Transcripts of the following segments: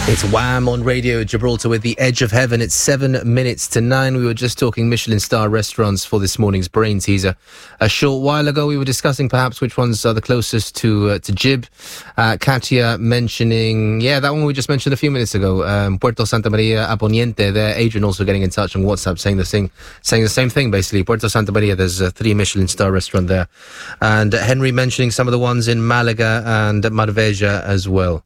It's Wham on Radio Gibraltar with The Edge of Heaven. It's 7 minutes to 9. We were just talking Michelin star restaurants for this morning's brain teaser. A short while ago, we were discussing perhaps which ones are the closest to Gib. Katia mentioning, that one we just mentioned a few minutes ago. Puerto Santa Maria a Poniente. There, Adrian also getting in touch on WhatsApp saying the same thing basically. Puerto Santa Maria, there's 3 Michelin star restaurant there, and Henry mentioning some of the ones in Malaga and Marbella as well.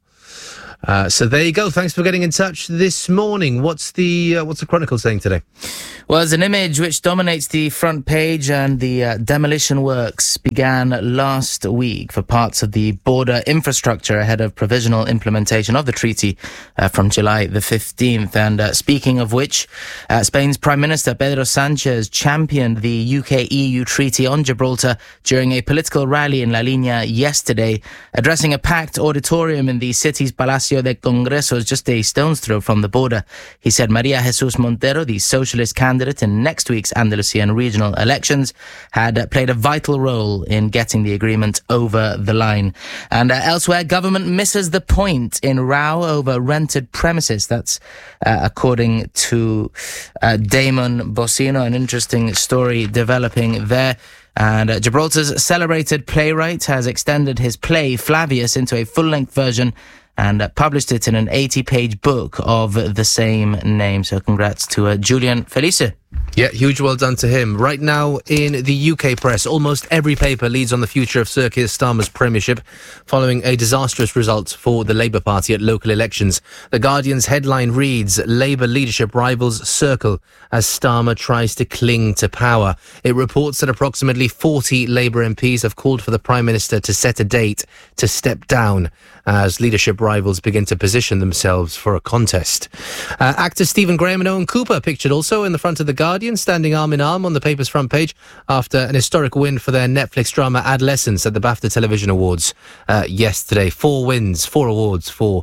So there you go. Thanks for getting in touch this morning. What's the Chronicle saying today? Well, there's an image which dominates the front page, and the demolition works began last week for parts of the border infrastructure ahead of provisional implementation of the treaty from July the 15th. And speaking of which, Spain's Prime Minister Pedro Sánchez championed the UK-EU treaty on Gibraltar during a political rally in La Línea yesterday, addressing a packed auditorium in the city's Palacio de Congresos, just a stone's throw from the border. He said Maria Jesús Montero, the socialist candidate in next week's Andalusian regional elections, had played a vital role in getting the agreement over the line. And elsewhere, government misses the point in row over rented premises. That's according to Damon Bocino. An interesting story developing there. And Gibraltar's celebrated playwright has extended his play Flavius into a full-length version and published it in an 80-page book of the same name. So congrats to Julian Felice. Yeah, huge well done to him. Right now in the UK press, almost every paper leads on the future of Sir Keir Starmer's premiership following a disastrous result for the Labour Party at local elections. The Guardian's headline reads, Labour leadership rivals circle as Starmer tries to cling to power. It reports that approximately 40 Labour MPs have called for the Prime Minister to set a date to step down as leadership rivals begin to position themselves for a contest. Actors Stephen Graham and Owen Cooper pictured also in the front of the Guardian, standing arm in arm on the paper's front page after an historic win for their Netflix drama Adolescence at the BAFTA Television Awards yesterday. 4 wins, 4 awards for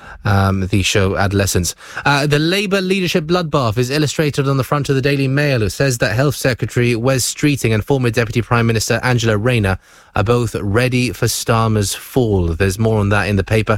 the show Adolescence. The Labour leadership bloodbath is illustrated on the front of the Daily Mail, who says that Health Secretary Wes Streeting and former Deputy Prime Minister Angela Rayner are both ready for Starmer's fall. There's more on that in the paper.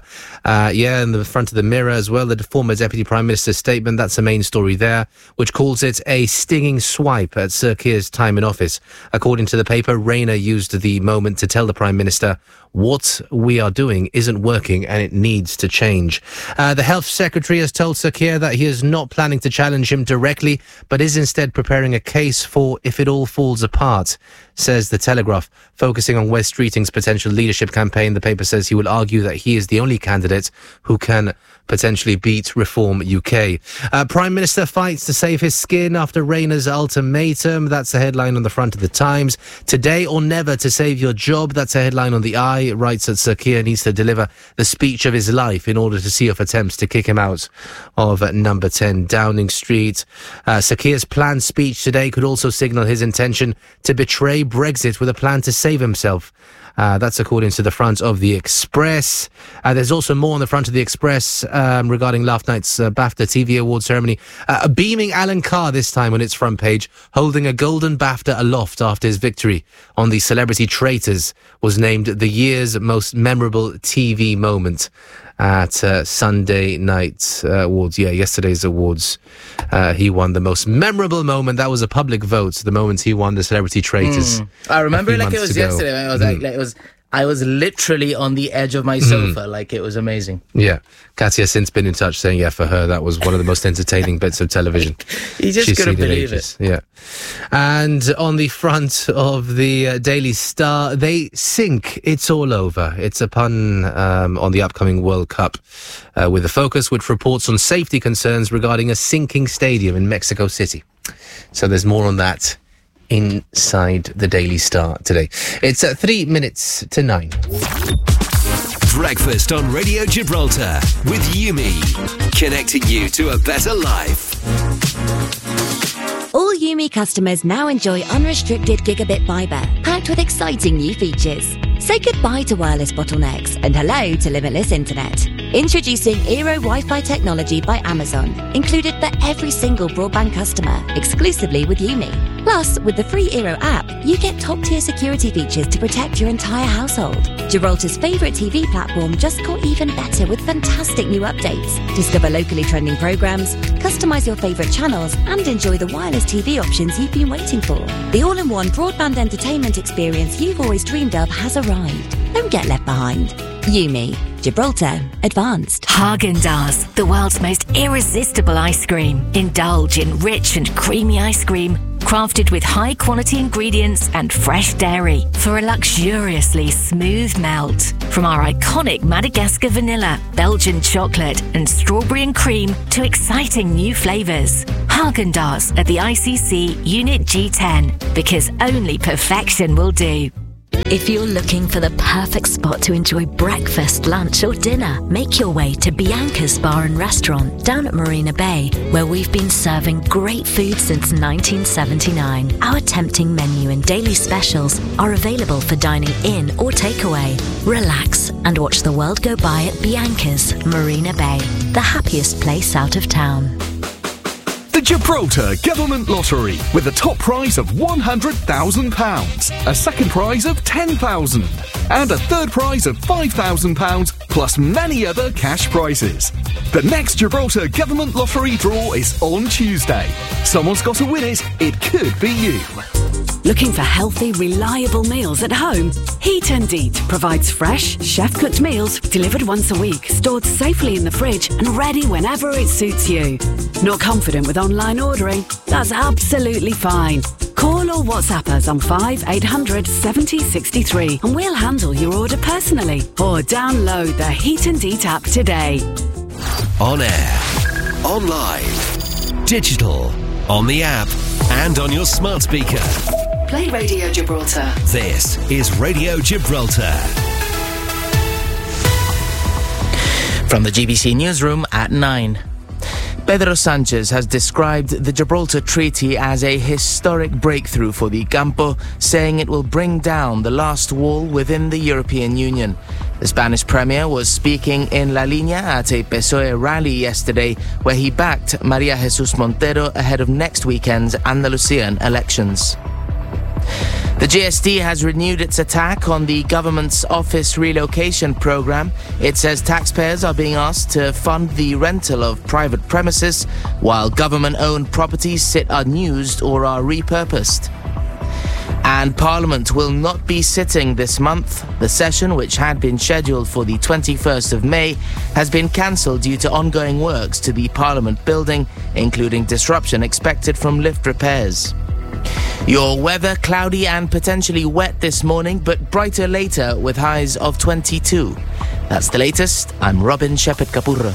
In the front of the Mirror as well, the former Deputy Prime Minister's statement, that's the main story there, which calls it a stinging swipe at Sir Keir's time in office. According to the paper, Rayner used the moment to tell the Prime Minister what we are doing isn't working and it needs to change. The Health Secretary has told Sir Keir that he is not planning to challenge him directly, but is instead preparing a case for if it all falls apart, says The Telegraph. Focusing on Wes Streeting's potential leadership campaign, the paper says he will argue that he is the only candidate who can potentially beat Reform UK. Prime Minister fights to save his skin after Rayner's ultimatum. That's the headline on the front of the Times. Today or never to save your job. That's a headline on the Eye. It writes that Sir Keir needs to deliver the speech of his life in order to see off attempts to kick him out of number 10 Downing Street. Sir Keir's planned speech today could also signal his intention to betray Brexit with a plan to save himself. That's according to the front of the Express. There's also more on the front of the Express regarding last night's BAFTA TV award ceremony. A beaming Alan Carr this time on its front page, holding a golden BAFTA aloft after his victory on the Celebrity Traitors, was named the year's most memorable TV moment at Sunday night awards. Yesterday's awards. He won the most memorable moment. That was a public vote. The moment he won the Celebrity Traitors. I remember it like it was yesterday. I was I was literally on the edge of my sofa. Like, it was amazing. Yeah. Katia has since been in touch saying, for her, that was one of the most entertaining bits of television. You just couldn't believe it. Yeah. And on the front of the Daily Star, they sink. It's all over. It's a pun on the upcoming World Cup with a focus which reports on safety concerns regarding a sinking stadium in Mexico City. So there's more on that inside the Daily Star today. It's 3 minutes to 9. Breakfast on Radio Gibraltar with Yumi, connecting you to a better life. All Yumi customers now enjoy unrestricted gigabit fibre, packed with exciting new features. Say goodbye to wireless bottlenecks and hello to limitless internet. Introducing Eero Wi-Fi technology by Amazon, included for every single broadband customer, exclusively with Yumi. Plus, with the free Eero app, you get top-tier security features to protect your entire household. Gibraltar's favourite TV platform just got even better with fantastic new updates. Discover locally trending programmes, customise your favourite channels, and enjoy the wireless TV options you've been waiting for. The all-in-one broadband entertainment experience you've always dreamed of has arrived. Don't get left behind. Yumi, Gibraltar Advanced. Häagen-Dazs, the world's most irresistible ice cream. Indulge in rich and creamy ice cream, crafted with high-quality ingredients and fresh dairy for a luxuriously smooth melt. From our iconic Madagascar vanilla, Belgian chocolate and strawberry and cream to exciting new flavours. Häagen-Dazs at the ICC Unit G10, because only perfection will do. If you're looking for the perfect spot to enjoy breakfast, lunch or dinner, make your way to Bianca's Bar and Restaurant down at Marina Bay, where we've been serving great food since 1979. Our tempting menu and daily specials are available for dining in or takeaway. Relax and watch the world go by at Bianca's Marina Bay, the happiest place out of town. The Gibraltar Government Lottery, with a top prize of £100,000, a second prize of £10,000, and a third prize of £5,000, plus many other cash prizes. The next Gibraltar Government Lottery draw is on Tuesday. Someone's got to win it. It could be you. Looking for healthy, reliable meals at home? Heat and Eat provides fresh, chef-cooked meals delivered once a week, stored safely in the fridge and ready whenever it suits you. Not confident with online ordering? That's absolutely fine. Call or WhatsApp us on 5800 70 63 and we'll handle your order personally. Or download the Heat and Eat app today. On air, online, digital, on the app, and on your smart speaker. Play Radio Gibraltar. This is Radio Gibraltar. From the GBC Newsroom at 9. Pedro Sanchez has described the Gibraltar Treaty as a historic breakthrough for the Campo, saying it will bring down the last wall within the European Union. The Spanish Premier was speaking in La Línea at a PSOE rally yesterday, where he backed María Jesús Montero ahead of next weekend's Andalusian elections. The GST has renewed its attack on the government's office relocation program. It says taxpayers are being asked to fund the rental of private premises, while government-owned properties sit unused or are repurposed. And Parliament will not be sitting this month. The session, which had been scheduled for the 21st of May, has been cancelled due to ongoing works to the Parliament building, including disruption expected from lift repairs. Your weather, cloudy and potentially wet this morning, but brighter later with highs of 22. That's the latest. I'm Robin Shepherd-Capurro.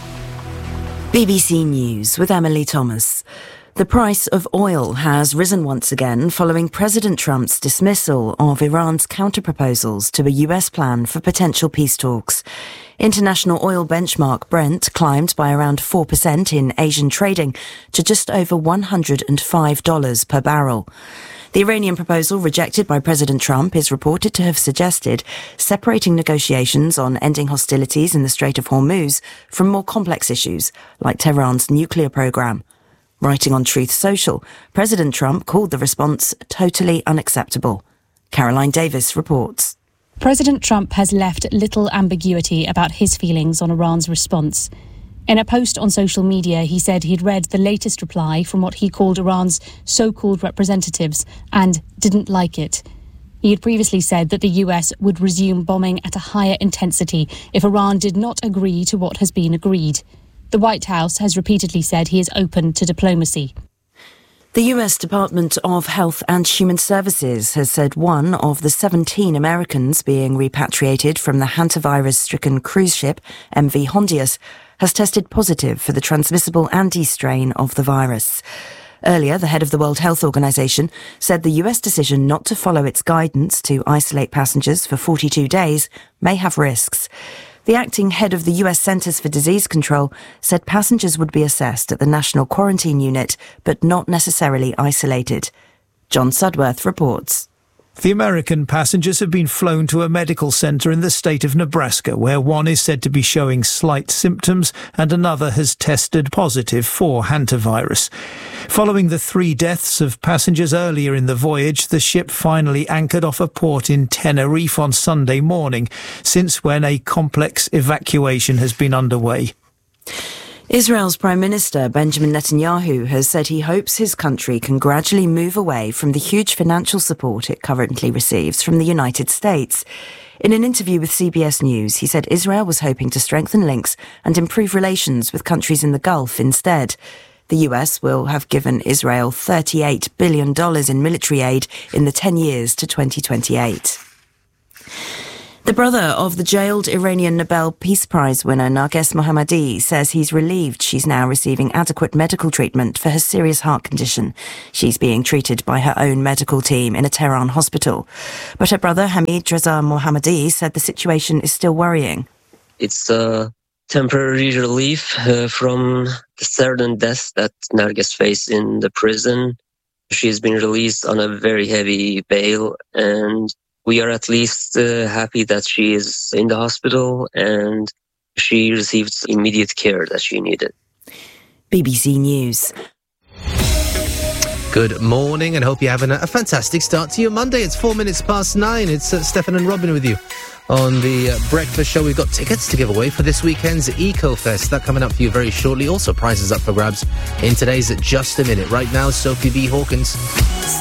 BBC News with Emily Thomas. The price of oil has risen once again following President Trump's dismissal of Iran's counterproposals to a US plan for potential peace talks. International oil benchmark Brent climbed by around 4% in Asian trading to just over $105 per barrel. The Iranian proposal rejected by President Trump is reported to have suggested separating negotiations on ending hostilities in the Strait of Hormuz from more complex issues like Tehran's nuclear program. Writing on Truth Social, President Trump called the response totally unacceptable. Caroline Davis reports. President Trump has left little ambiguity about his feelings on Iran's response. In a post on social media, he said he'd read the latest reply from what he called Iran's so-called representatives and didn't like it. He had previously said that the US would resume bombing at a higher intensity if Iran did not agree to what has been agreed. The White House has repeatedly said he is open to diplomacy. The US Department of Health and Human Services has said one of the 17 Americans being repatriated from the hantavirus-stricken cruise ship MV Hondius has tested positive for the transmissible Andes strain of the virus. Earlier, the head of the World Health Organization said the US decision not to follow its guidance to isolate passengers for 42 days may have risks. The acting head of the US Centers for Disease Control said passengers would be assessed at the National Quarantine Unit, but not necessarily isolated. John Sudworth reports. The American passengers have been flown to a medical centre in the state of Nebraska, where one is said to be showing slight symptoms and another has tested positive for hantavirus. Following the 3 deaths of passengers earlier in the voyage, the ship finally anchored off a port in Tenerife on Sunday morning, since when a complex evacuation has been underway. Israel's Prime Minister Benjamin Netanyahu has said he hopes his country can gradually move away from the huge financial support it currently receives from the United States. In an interview with CBS News, he said Israel was hoping to strengthen links and improve relations with countries in the Gulf instead. The US will have given Israel $38 billion in military aid in the 10 years to 2028. The brother of the jailed Iranian Nobel Peace Prize winner Narges Mohammadi says he's relieved she's now receiving adequate medical treatment for her serious heart condition. She's being treated by her own medical team in a Tehran hospital. But her brother Hamid Reza Mohammadi said the situation is still worrying. It's a temporary relief from the certain death that Narges faced in the prison. She's been released on a very heavy bail, and we are at least happy that she is in the hospital and she received immediate care that she needed. BBC News. Good morning and hope you're having a fantastic start to your Monday. It's 4 minutes past 9. It's Stefan and Robin with you on the breakfast show. We've got tickets to give away for this weekend's EcoFest. That coming up for you very shortly. Also prizes up for grabs in today's Just a Minute. Right now, Sophie B. Hawkins.